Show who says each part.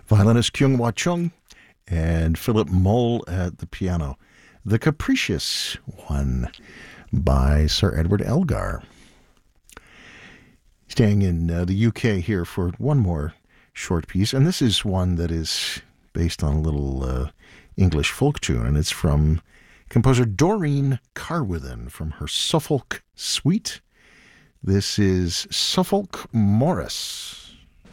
Speaker 1: Violinist Kyung Wha Chung and Philip Moll at the piano. The Capricious One by Sir Edward Elgar. Staying in the UK here for one more short piece, and this is one that is based on a little English folk tune, and it's from composer Doreen Carwithen from her Suffolk Suite. This is Suffolk Morris.